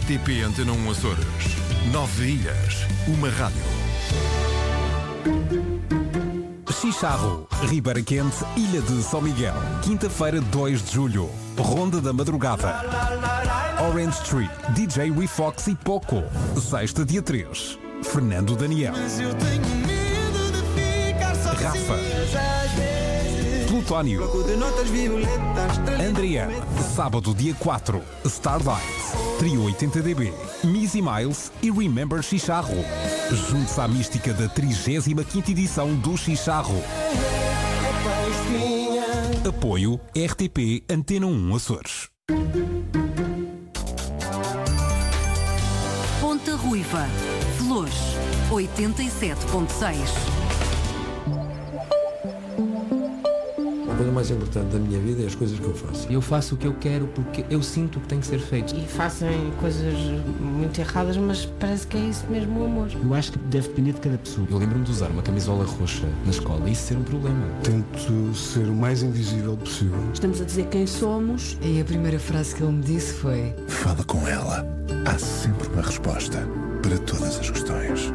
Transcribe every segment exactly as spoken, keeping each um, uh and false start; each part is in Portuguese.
T P Antena um Açores. Nove ilhas, uma rádio. Chicharro, Ribeira Quente, Ilha de São Miguel. Quinta-feira, dois de julho. Ronda da Madrugada. Orange Tree, D J Refox e Poco. Sexta, dia três. Fernando Daniel. Rafa. Plutónio. Andriana. Sábado, dia quatro. Starlight. Trio oitenta D B. Missy Miles e Remember Chicharro. Junte-se à mística da trigésima quinta edição do Chicharro. Apoio R T P Antena um Açores. Ponta Ruiva, Flores, oitenta e sete ponto seis. A coisa mais importante da minha vida é as coisas que eu faço. Eu faço o que eu quero porque eu sinto que tem que ser feito. E fazem coisas muito erradas, mas parece que é isso mesmo o amor. Eu acho que deve depender de cada pessoa. Eu lembro-me de usar uma camisola roxa na escola e isso ser um problema. Tento ser o mais invisível possível. Estamos a dizer quem somos. E a primeira frase que ele me disse foi: fala com ela. Há sempre uma resposta para todas as questões.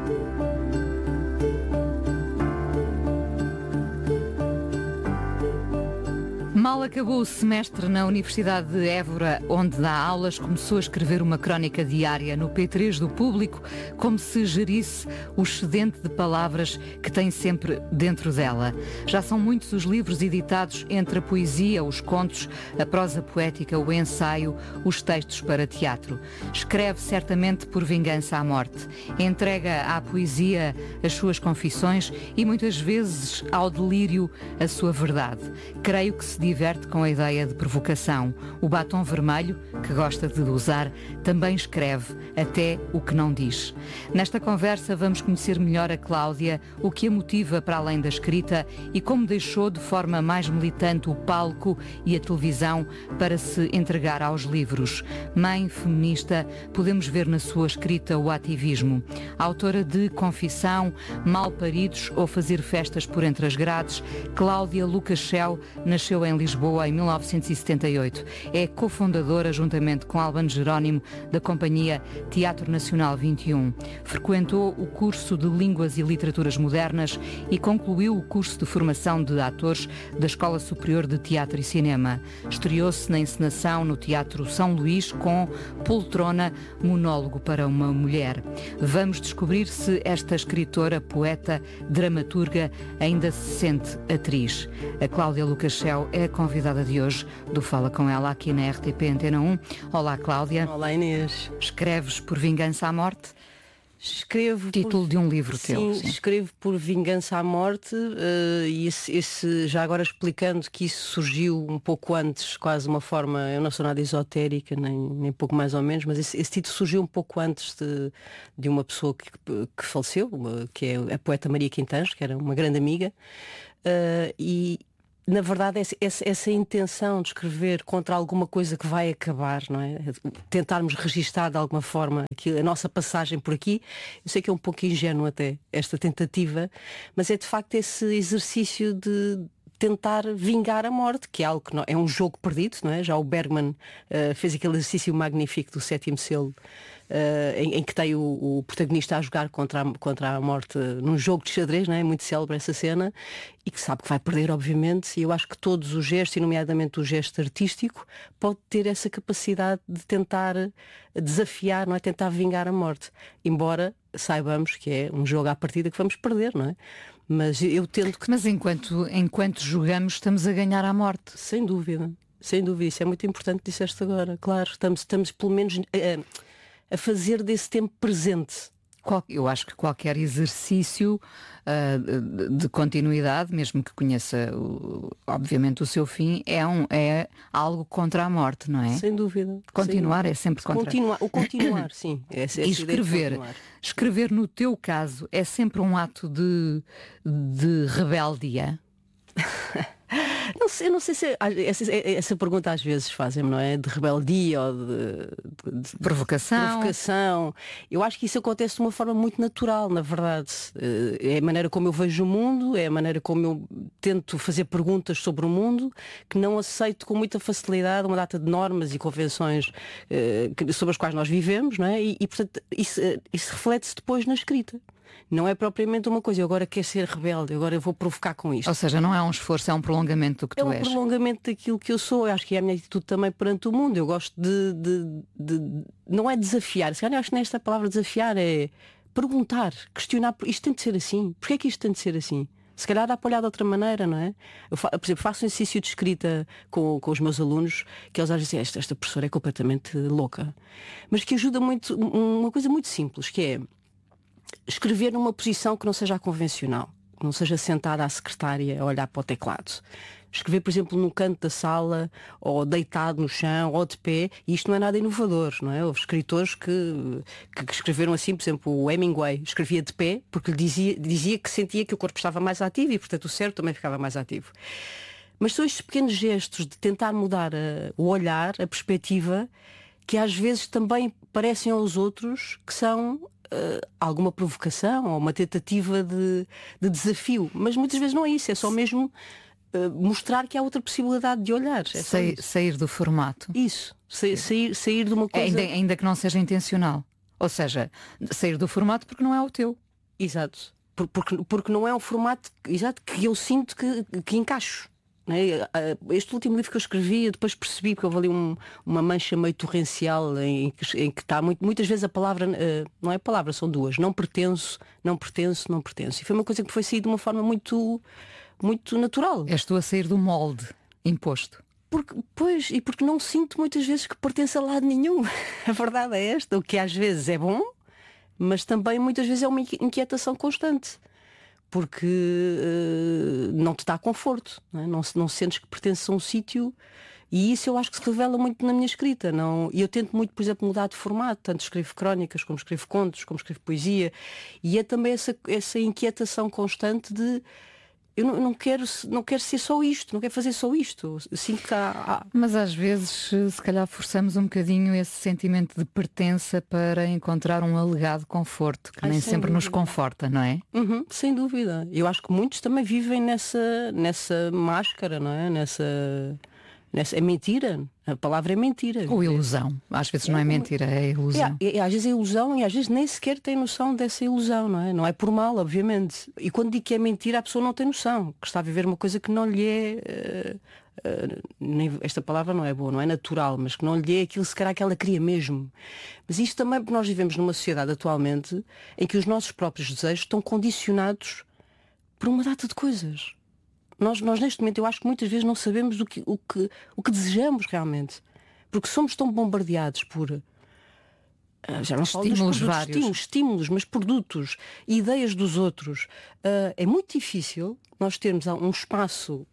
Mal acabou o semestre na Universidade de Évora, onde dá aulas, começou a escrever uma crónica diária no P três do Público, como se gerisse o excedente de palavras que tem sempre dentro dela. Já são muitos os livros editados entre a poesia, os contos, a prosa poética, o ensaio, os textos para teatro. Escreve certamente por vingança à morte. Entrega à poesia as suas confissões e muitas vezes ao delírio a sua verdade. Creio que se diverte com a ideia de provocação. O batom vermelho, que gosta de usar, também escreve até o que não diz. Nesta conversa vamos conhecer melhor a Cláudia, o que a motiva para além da escrita e como deixou de forma mais militante o palco e a televisão para se entregar aos livros. Mãe feminista, podemos ver na sua escrita o ativismo. Autora de Confissão, Malparidos ou Fazer Festas por Entre as Grades, Cláudia Lucachel nasceu em Lisboa em mil novecentos e setenta e oito. É cofundadora, juntamente com Albano Jerónimo, da companhia Teatro Nacional vinte e um. Frequentou o curso de Línguas e Literaturas Modernas e concluiu o curso de formação de atores da Escola Superior de Teatro e Cinema. Estreou-se na encenação no Teatro São Luís com Poltrona, monólogo para uma mulher. Vamos descobrir se esta escritora, poeta, dramaturga ainda se sente atriz. A Cláudia Lucachel é a convidada de hoje do Fala Com Ela aqui na R T P Antena um. Olá, Cláudia. Olá, Inês. Escreves por vingança à morte? Escrevo Título por... de um livro sim, teu. Sim, escrevo por vingança à morte uh, e esse, esse, já agora explicando que isso surgiu um pouco antes, quase uma forma, eu não sou nada esotérica, nem, nem pouco mais ou menos, mas esse, esse título surgiu um pouco antes de, de uma pessoa que, que faleceu, uma, que é a poeta Maria Quintanjo, que era uma grande amiga, uh, e na verdade essa, essa, essa intenção de escrever contra alguma coisa que vai acabar, não é? Tentarmos registar de alguma forma que a nossa passagem por aqui, eu sei que é um pouco ingênuo até esta tentativa, mas é de facto esse exercício de tentar vingar a morte, que é algo que não, é um jogo perdido, não é? Já o Bergman uh, fez aquele exercício magnífico do sétimo selo, uh, em, em que tem o, o protagonista a jogar contra a, contra a morte num jogo de xadrez, não é? Muito célebre essa cena, e que sabe que vai perder, obviamente, e eu acho que todos os gestos, e nomeadamente o gesto artístico, pode ter essa capacidade de tentar desafiar, não é? Tentar vingar a morte, embora saibamos que é um jogo à partida que vamos perder, não é? Mas eu tento que... Mas enquanto, enquanto jogamos, estamos a ganhar à morte. Sem dúvida, sem dúvida, isso é muito importante, disseste agora, claro, estamos, estamos pelo menos a, a fazer desse tempo presente. Eu acho que qualquer exercício uh, de continuidade, mesmo que conheça uh, obviamente o seu fim, é, um, é algo contra a morte, não é? Sem dúvida. Continuar Sem... é sempre contra. Continuar, o continuar, sim. Essa, essa e escrever, escrever no teu caso é sempre um ato de, de rebeldia? Não sei, não sei se essa, essa pergunta às vezes fazem-me, não é? De rebeldia ou de, de provocação. provocação. Eu acho que isso acontece de uma forma muito natural, na verdade. É a maneira como eu vejo o mundo, é a maneira como eu tento fazer perguntas sobre o mundo, que não aceito com muita facilidade uma data de normas e convenções uh, sobre as quais nós vivemos, não é? E, e portanto, isso, isso reflete-se depois na escrita. Não é propriamente uma coisa, eu agora quero ser rebelde, agora eu vou provocar com isto. Ou seja, não é um esforço, é um prolongamento do que é tu um és. É um prolongamento daquilo que eu sou. Eu acho que é a minha atitude também perante o mundo. Eu gosto de... de, de não é desafiar. Se calhar acho que nesta palavra desafiar é perguntar, questionar. Isto tem de ser assim? Porquê é que isto tem de ser assim? Se calhar dá para olhar de outra maneira, não é? Eu, por exemplo, faço um exercício de escrita com, com os meus alunos, que eles às vezes dizem, esta, esta professora é completamente louca. Mas que ajuda muito, uma coisa muito simples, que é escrever numa posição que não seja a convencional, que não seja sentada à secretária a olhar para o teclado. Escrever, por exemplo, no canto da sala, ou deitado no chão, ou de pé, e isto não é nada inovador, não é? Houve escritores que, que, que escreveram assim, por exemplo, o Hemingway escrevia de pé, porque lhe dizia, dizia que sentia que o corpo estava mais ativo e, portanto, o cérebro também ficava mais ativo. Mas são estes pequenos gestos de tentar mudar a, o olhar, a perspectiva, que às vezes também parecem aos outros que são uh, alguma provocação ou uma tentativa de, de desafio. Mas muitas vezes não é isso, é só mesmo uh, mostrar que há outra possibilidade de olhar. É Sa- sair do formato. Isso, sa- sair, sair de uma coisa... Ainda, ainda que não seja intencional. Ou seja, sair do formato porque não é o teu. Exato. Por, porque, porque não é um formato exato, que eu sinto que, que encaixo. Este último livro que eu escrevi, eu depois percebi, porque houve ali um, uma mancha meio torrencial em que, em que está muito, muitas vezes a palavra, não é palavra, são duas, não pertenço, não pertenço, não pertenço. E foi uma coisa que foi sair de uma forma muito, muito natural. És tu a sair do molde imposto. Porque, pois, e porque não sinto muitas vezes que pertence a lado nenhum. A verdade é esta, o que às vezes é bom, mas também muitas vezes é uma inquietação constante. Porque uh, não te dá conforto, não, é? não, não sentes que pertences a um sítio, e isso eu acho que se revela muito na minha escrita. Não? E eu tento muito, por exemplo, mudar de formato, tanto escrevo crónicas, como escrevo contos, como escrevo poesia, e é também essa, essa inquietação constante de eu não, não, quero, não quero ser só isto, não quero fazer só isto. Assim que há, há... Mas às vezes, se calhar, forçamos um bocadinho esse sentimento de pertença para encontrar um alegado conforto, que Ai, nem sempre dúvida. Nos conforta, não é? Uhum, sem dúvida. Eu acho que muitos também vivem nessa, nessa máscara, não é? Nessa... Nessa, é mentira, a palavra é mentira. Ou ilusão, às vezes não é mentira, é ilusão. É, é, às vezes é ilusão e às vezes nem sequer tem noção dessa ilusão, não é? Não é por mal, obviamente. E quando digo que é mentira, a pessoa não tem noção, que está a viver uma coisa que não lhe é, uh, uh, nem, esta palavra não é boa, não é natural, mas que não lhe é aquilo se calhar que ela queria mesmo. Mas isto também porque nós vivemos numa sociedade atualmente em que os nossos próprios desejos estão condicionados por uma data de coisas. Nós, nós neste momento eu acho que muitas vezes não sabemos o que, o que, o que desejamos realmente. Porque somos tão bombardeados por uh, já não falo dos estímulos produtos, vários. Estímulos, estímulos, mas produtos, ideias dos outros. Uh, é muito difícil nós termos um espaço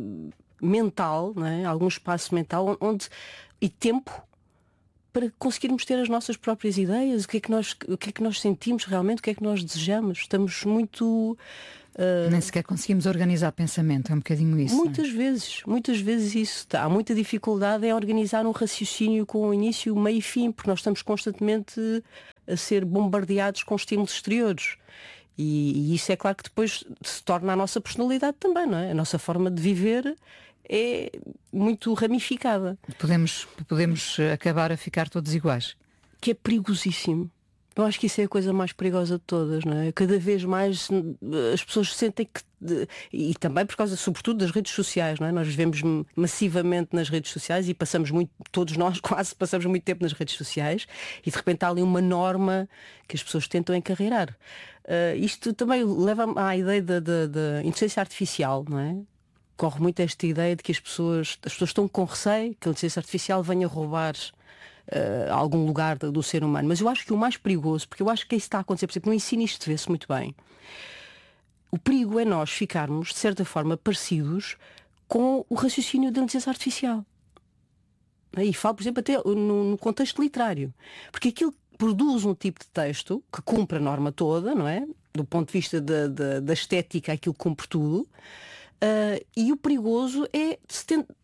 mental, não é? Algum espaço mental onde, e tempo para conseguirmos ter as nossas próprias ideias, o que é que nós, o que é que nós sentimos realmente, o que é que nós desejamos. Estamos muito... Uh, Nem sequer conseguimos organizar pensamento, é um bocadinho isso. Muitas não é? vezes, muitas vezes isso. Há muita dificuldade em organizar um raciocínio com o início, meio e fim, porque nós estamos constantemente a ser bombardeados com estímulos exteriores. E, e isso é claro que depois se torna a nossa personalidade também, não é? A nossa forma de viver é muito ramificada. Podemos, podemos acabar a ficar todos iguais. Que é perigosíssimo. Eu acho que isso é a coisa mais perigosa de todas, não é? Cada vez mais as pessoas sentem que... E também por causa, sobretudo, das redes sociais, não é? Nós vivemos massivamente nas redes sociais e passamos muito, todos nós quase passamos muito tempo nas redes sociais e de repente há ali uma norma que as pessoas tentam encarreirar. Uh, isto também leva à ideia da, da, da inteligência artificial, não é? Corre muito esta ideia de que as pessoas, as pessoas estão com receio que a inteligência artificial venha roubar Uh, algum lugar do, do ser humano. Mas eu acho que o mais perigoso, porque eu acho que isso está a acontecer, por exemplo, no ensino isto vê-se muito bem. O perigo é nós ficarmos, de certa forma, parecidos com o raciocínio da inteligência artificial. E falo, por exemplo, até no, no contexto literário. Porque aquilo produz um tipo de texto que cumpre a norma toda, não é? Do ponto de vista da, da, da estética, aquilo cumpre tudo. Uh, e o perigoso é se tem,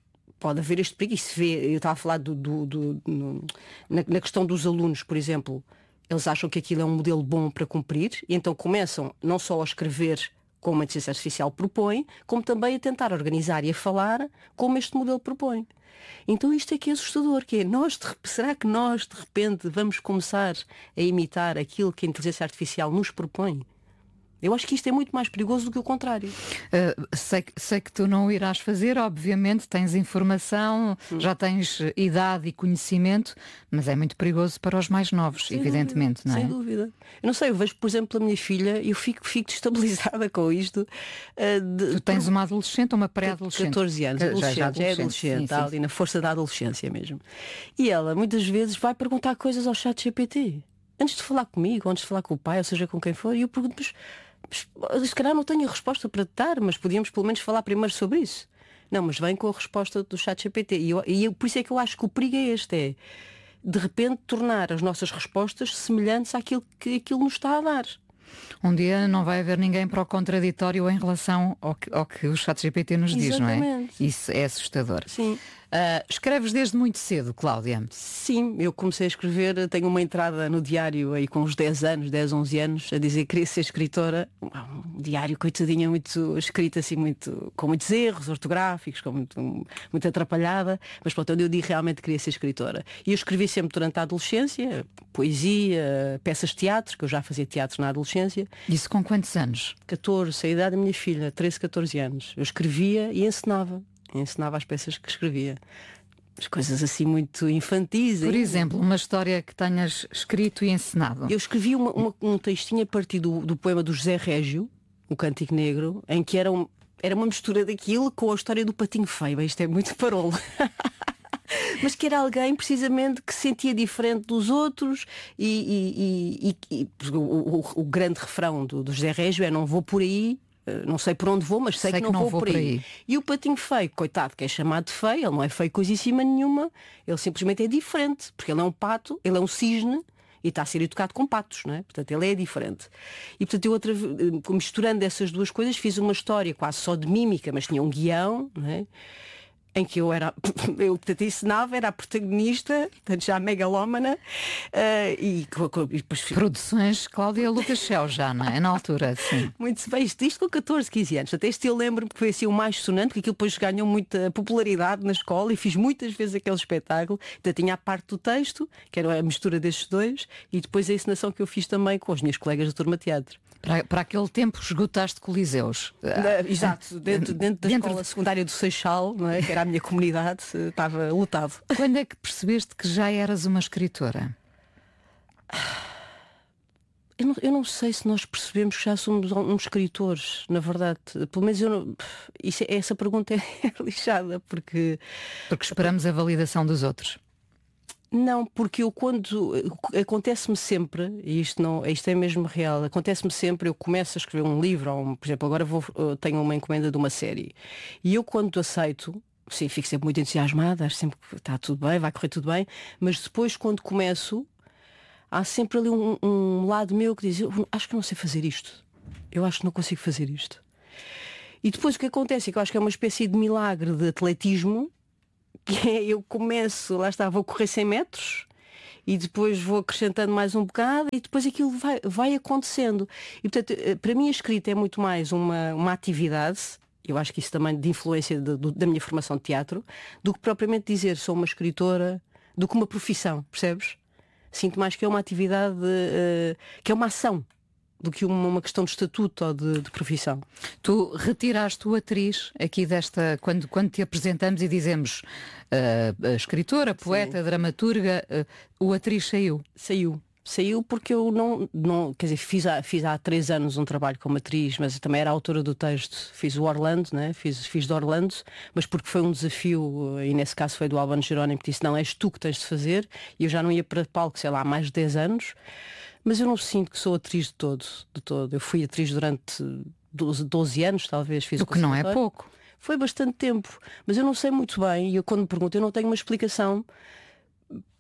pode haver este perigo. E se vê, eu estava a falar do, do, do, no, na, na questão dos alunos, por exemplo, eles acham que aquilo é um modelo bom para cumprir e então começam não só a escrever como a inteligência artificial propõe, como também a tentar organizar e a falar como este modelo propõe. Então isto é que é assustador, que é, nós de, será que nós de repente vamos começar a imitar aquilo que a inteligência artificial nos propõe? Eu acho que isto é muito mais perigoso do que o contrário. Uh, sei, sei que tu não o irás fazer, obviamente, tens informação, hum. já tens idade e conhecimento, mas é muito perigoso para os mais novos, sem evidentemente, dúvida, não é? Sem dúvida. Eu não sei, eu vejo, por exemplo, a minha filha e eu fico, fico destabilizada com isto. Uh, de, tu tens por... uma adolescente ou uma pré-adolescente? catorze anos, adolescente, já, já, já é adolescente, sim, está ali na força da adolescência mesmo. E ela, muitas vezes, vai perguntar coisas ao chat G P T. Antes de falar comigo, antes de falar com o pai, ou seja, com quem for, e eu pergunto, mas se calhar não tenho a resposta para te dar, mas podíamos pelo menos falar primeiro sobre isso. Não, mas vem com a resposta do chat G P T. E, eu, e eu, por isso é que eu acho que o perigo é este, é de repente tornar as nossas respostas semelhantes àquilo que aquilo nos está a dar. Um dia não vai haver ninguém para o contraditório em relação ao que, ao que o chat G P T nos diz, Exatamente. Não é? Isso é assustador. Sim. Uh, escreves desde muito cedo, Cláudia? Sim, eu comecei a escrever, tenho uma entrada no diário aí com uns dez anos, dez, onze anos, a dizer que queria ser escritora. Um diário, coitadinha, muito escrito assim, muito, com muitos erros ortográficos, com muito, muito atrapalhada, mas pronto, onde eu digo realmente que queria ser escritora. E eu escrevi sempre durante a adolescência, poesia, peças de teatro, que eu já fazia teatro na adolescência. Isso com quantos anos? catorze, a idade da minha filha, treze, catorze anos. Eu escrevia e encenava. ensinava as peças que escrevia. As coisas assim muito infantis. Por exemplo, uma história que tenhas escrito e ensinado. Eu escrevi uma, uma, um textinho a partir do, do poema do José Régio, O Cântico Negro, em que era, um, era uma mistura daquilo com a história do Patinho Feio. Isto é muito parolo. Mas que era alguém precisamente que se sentia diferente dos outros e, e, e, e, e o, o, o grande refrão do, do José Régio é: não vou por aí, não sei por onde vou, mas sei, sei que, não que não vou, vou por aí. aí. E o Patinho Feio, coitado, que é chamado de feio, ele não é feio coisíssima nenhuma, ele simplesmente é diferente, porque ele é um pato, ele é um cisne e está a ser educado com patos, não é? Portanto, ele é diferente. E portanto, eu outra, misturando essas duas coisas, fiz uma história quase só de mímica, mas tinha um guião, não é? Em que eu era, eu portanto, ensinava, era a protagonista, portanto, já megalómana, uh, e, e depois... Produções Cláudia Lucas Céu já, não é? Na altura, sim. Muito bem, isto, isto com catorze, quinze anos. Até este eu lembro-me que foi assim o mais sonante, porque aquilo depois ganhou muita popularidade na escola e fiz muitas vezes aquele espetáculo. Então tinha a parte do texto, que era a mistura destes dois, e depois a encenação que eu fiz também com as minhas colegas da turma de teatro. Para, para aquele tempo esgotaste coliseus. Uh, exato, dentro, dentro da dentro... escola secundária do Seixal, não é? Que era a minha comunidade, estava lotado. Quando é que percebeste que já eras uma escritora? Eu não, eu não sei se nós percebemos que já somos uns escritores, na verdade. Pelo menos eu não, isso, essa pergunta é lixada, porque... Porque esperamos a validação dos outros. Não, porque eu quando... Acontece-me sempre, e isto, não, isto é mesmo real, acontece-me sempre, eu começo a escrever um livro, ou um, por exemplo, agora vou, tenho uma encomenda de uma série, e eu quando aceito, sim, fico sempre muito entusiasmada, acho sempre que está tudo bem, vai correr tudo bem, mas depois quando começo, há sempre ali um, um lado meu que diz: eu acho que não sei fazer isto, eu acho que não consigo fazer isto. E depois o que acontece é que eu acho que é uma espécie de milagre de atletismo, que é, eu começo, lá está, vou correr cem metros e depois vou acrescentando mais um bocado e depois aquilo vai, vai acontecendo. E portanto, para mim a escrita é muito mais uma, uma atividade, eu acho que isso também de influência de, de, da minha formação de teatro, do que propriamente dizer sou uma escritora, do que uma profissão, percebes? Sinto mais que é uma atividade, uh, que é uma ação, do que uma, uma questão de estatuto ou de, de profissão. Tu retiraste o atriz aqui desta, quando, quando te apresentamos e dizemos uh, escritora, poeta, sim, dramaturga, uh, o atriz saiu. Saiu. Saiu porque eu não, não quer dizer, fiz há, fiz há três anos um trabalho como atriz, mas também era autora do texto. Fiz o Orlando, né? fiz, fiz de Orlando, mas porque foi um desafio, e nesse caso foi do Albano Jerónimo, que disse: não, és tu que tens de fazer, e eu já não ia para palco, sei lá, há mais de dez anos. Mas eu não sinto que sou atriz de todo, de todo. Eu fui atriz durante doze, doze anos, talvez. Fiz o que não é pouco. Foi bastante tempo. Mas eu não sei muito bem, e eu quando me pergunto, eu não tenho uma explicação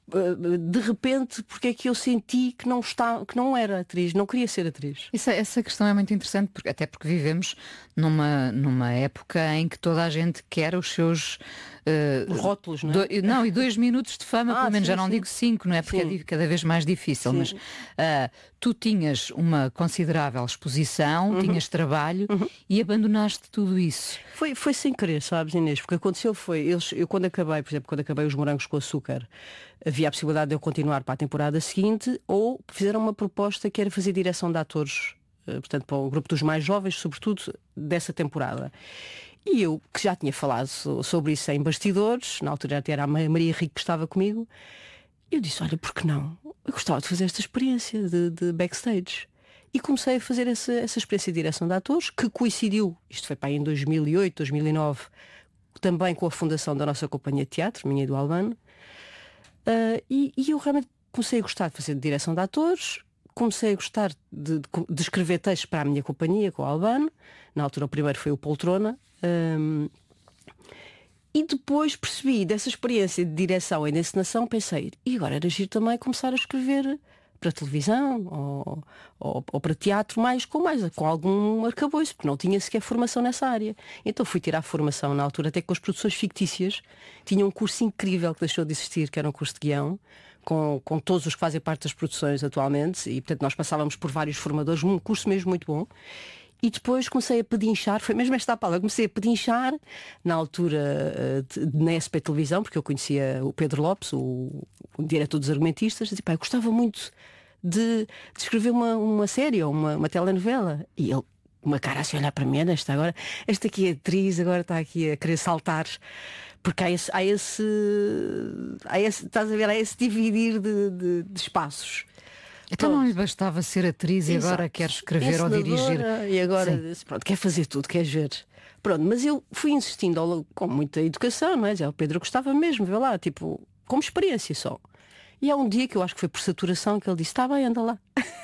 de repente, porque é que eu senti que não, está, que não era atriz, não queria ser atriz. Isso, essa questão é muito interessante, porque, até porque vivemos numa, numa época em que toda a gente quer os seus uh, rótulos, não é? Do, não, e dois minutos de fama, ah, pelo menos, sim, já não sim. digo cinco, não é? Porque sim. é cada vez mais difícil, sim. mas uh, tu tinhas uma considerável exposição, uhum. tinhas trabalho uhum. e abandonaste tudo isso. Foi, foi sem querer, sabes, Inês? Porque aconteceu foi, eles, eu quando acabei, por exemplo, quando acabei Os Morangos com Açúcar, havia a possibilidade de eu continuar para a temporada seguinte, ou fizeram uma proposta que era fazer direção de atores, portanto para o grupo dos mais jovens, sobretudo dessa temporada. E eu, que já tinha falado sobre isso em bastidores, na altura até era a Maria Rico que estava comigo, eu disse, olha, por que não? Eu gostava de fazer esta experiência de, de backstage. E comecei a fazer essa, essa experiência de direção de atores, que coincidiu, isto foi para aí em dois mil e oito, dois mil e nove, também com a fundação da nossa companhia de teatro, minha e do Albano. Uh, e, e eu realmente comecei a gostar de fazer direção de atores, comecei a gostar de, de, de escrever textos para a minha companhia, com o Albano. Na altura o primeiro foi o Poltrona. Um, e depois percebi dessa experiência de direção e de encenação, pensei, e agora era giro também começar a escrever para televisão ou, ou, ou para teatro, mais com, mais, com algum arcabouço, porque não tinha sequer formação nessa área. Então fui tirar a formação na altura, até com as produções fictícias. Tinha um curso incrível que deixou de existir, que era um curso de guião, com, com todos os que fazem parte das produções atualmente, e portanto nós passávamos por vários formadores, um curso mesmo muito bom. E depois comecei a pedinchar, foi mesmo esta palavra, comecei a pedinchar na altura de, na S P Televisão, porque eu conhecia o Pedro Lopes, o, o diretor dos argumentistas, e pá, eu gostava muito de, de escrever uma, uma série ou uma, uma telenovela. E ele, uma cara assim, olhar para mim, esta agora, esta aqui é atriz, agora está aqui a querer saltar, porque há esse, há esse, há esse estás a ver, há esse dividir de, de, de espaços. Então pronto. Não lhe bastava ser atriz e Exato. Agora quer escrever ou dirigir. E agora pronto, quer fazer tudo, quer ver. Pronto, mas eu fui insistindo ao, com muita educação, não é? O Pedro gostava mesmo, vê lá, tipo, como experiência só. E há um dia que eu acho que foi por saturação que ele disse, está bem, anda lá.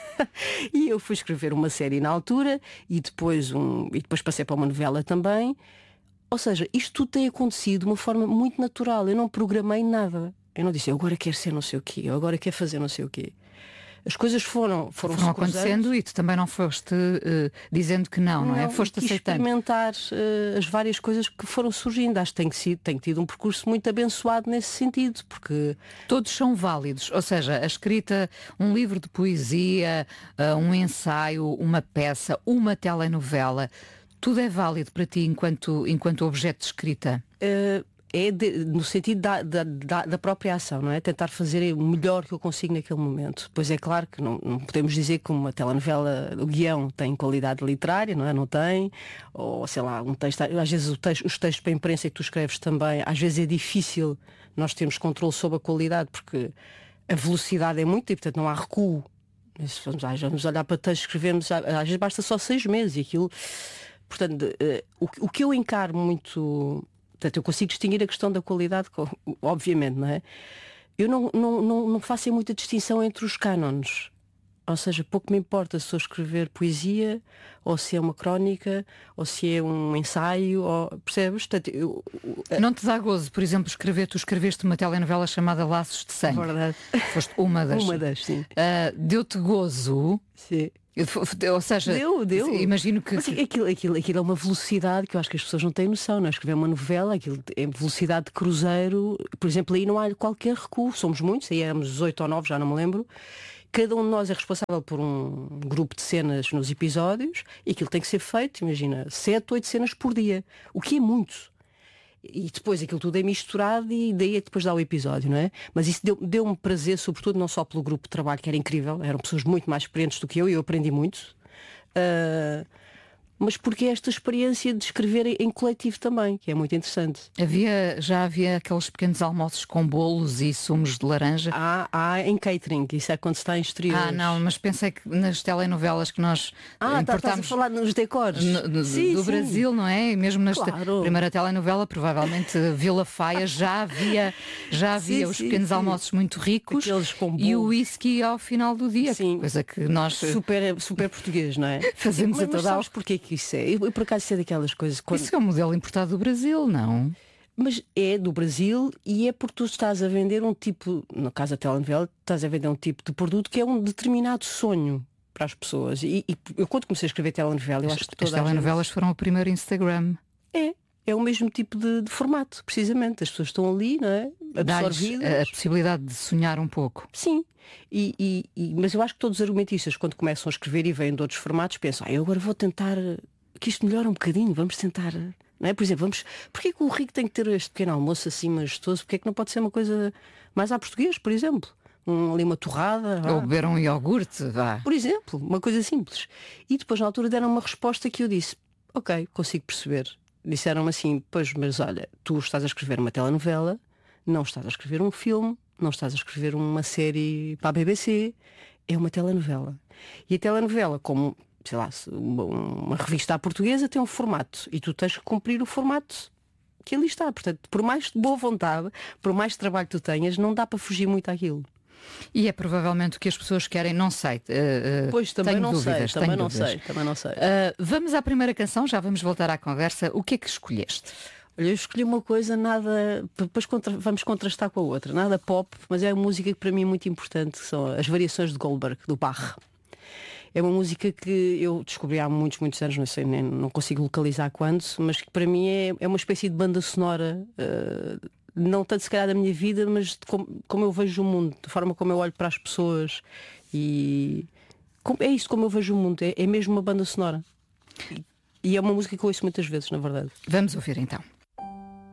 E eu fui escrever uma série na altura e depois, um, e depois passei para uma novela também. Ou seja, isto tudo tem acontecido de uma forma muito natural. Eu não programei nada. Eu não disse, eu agora quero ser não sei o quê, eu agora quero fazer não sei o quê. As coisas foram foram, foram acontecendo e tu também não foste uh, dizendo que não, não, não é? Foste aceitando. Experimentar uh, as várias coisas que foram surgindo. Acho que tenho, sido, tenho tido um percurso muito abençoado nesse sentido, porque todos são válidos. Ou seja, a escrita, um livro de poesia, uh, um ensaio, uma peça, uma telenovela, tudo é válido para ti enquanto, enquanto objeto de escrita? Uh, É de, no sentido da, da, da, da própria ação, não é? Tentar fazer o melhor que eu consigo naquele momento. Pois é claro que não, não podemos dizer que uma telenovela, o guião tem qualidade literária, não é? Não tem. Ou sei lá, um texto, às vezes o texto, os textos para a imprensa que tu escreves também, às vezes é difícil nós termos controle sobre a qualidade, porque a velocidade é muito e portanto não há recuo. Vamos, vamos olhar para textos que escrevemos, às vezes basta só seis meses e aquilo. Portanto, o, o que eu encaro muito. Portanto, eu consigo distinguir a questão da qualidade, obviamente, não é? Eu não, não, não, não faço muita distinção entre os cânones. Ou seja, pouco me importa se eu escrever poesia, ou se é uma crónica, ou se é um ensaio, ou, percebes? Portanto, eu, não te dá gozo, por exemplo, escrever, tu escreveste uma telenovela chamada Laços de Sangue. Verdade. Foste uma das. Uma das, sim. Uh, deu-te gozo. Sim. Ou seja, deu, deu. Imagino que. Mas aquilo, aquilo, aquilo é uma velocidade que eu acho que as pessoas não têm noção, não é? Escrever uma novela, aquilo é velocidade de cruzeiro, por exemplo, aí não há qualquer recuo. Somos muitos, aí éramos oito ou nove, já não me lembro. Cada um de nós é responsável por um grupo de cenas nos episódios e aquilo tem que ser feito, imagina, sete, oito cenas por dia, o que é muito. E depois aquilo tudo é misturado e daí é que depois dá o episódio, não é? Mas isso deu, deu-me prazer, sobretudo não só pelo grupo de trabalho, que era incrível, eram pessoas muito mais experientes do que eu e eu aprendi muito, uh, mas porque é esta experiência de escrever em coletivo também, que é muito interessante. Havia, já havia aqueles pequenos almoços com bolos e sumos de laranja? Há, há em catering, isso é quando se está em exterior. Ah, não, mas pensei que nas telenovelas que nós ah, importámos... estás a falar nos decores. No, no, sim, do sim. Brasil, não é? E mesmo na claro. primeira telenovela, provavelmente Vila Faia, já havia, já havia sim, os pequenos sim, almoços sim. muito ricos e o whisky ao final do dia, sim. coisa que nós... Super, super português, não é? Fazemos mas, a toda mas sabes porquê que isso é? Eu, eu por acaso sei daquelas coisas... Quando... Isso é um modelo importado do Brasil, não? Mas é do Brasil e é porque tu estás a vender um tipo, no caso da telenovela, estás a vender um tipo de produto que é um determinado sonho para as pessoas. E, e eu quando comecei a escrever telenovela, eu acho que todas as telenovelas gente... foram o primeiro Instagram. É, é o mesmo tipo de, de formato, precisamente. As pessoas estão ali, não é? Absorvidas. A possibilidade de sonhar um pouco. Sim. E, e, e, mas eu acho que todos os argumentistas, quando começam a escrever e vêm de outros formatos, pensam, ah, eu agora vou tentar que isto melhore um bocadinho, vamos tentar. Não é? Por exemplo, vamos... porquê que o rico tem que ter este pequeno almoço assim majestoso? Porquê que não pode ser uma coisa mais à português, por exemplo? Um, ali uma torrada. Ou beber um iogurte, vá. Por exemplo, uma coisa simples. E depois na altura deram uma resposta que eu disse, ok, consigo perceber. Disseram-me assim, pois, mas olha, tu estás a escrever uma telenovela, não estás a escrever um filme, não estás a escrever uma série para a B B C, é uma telenovela. E a telenovela, como... sei lá, uma, uma revista à portuguesa tem um formato e tu tens que cumprir o formato que ali está. Portanto, por mais boa vontade, por mais trabalho que tu tenhas, não dá para fugir muito àquilo. E é provavelmente o que as pessoas querem, não sei. Uh, pois também tenho não dúvidas, sei, também não dúvidas. sei, também não sei. Uh, vamos à primeira canção, já vamos voltar à conversa. O que é que escolheste? Olha, eu escolhi uma coisa nada, depois contra, vamos contrastar com a outra, nada pop, mas é uma música que para mim é muito importante, que são as variações de Goldberg, do Bach. É uma música que eu descobri há muitos, muitos anos, não sei, nem, não consigo localizar quando, mas que para mim é, é uma espécie de banda sonora, uh, não tanto se calhar da minha vida, mas de como, como eu vejo o mundo, da forma como eu olho para as pessoas. E como, é isso como eu vejo o mundo, é, é mesmo uma banda sonora. E, e é uma música que eu ouço muitas vezes, na verdade. Vamos ouvir então.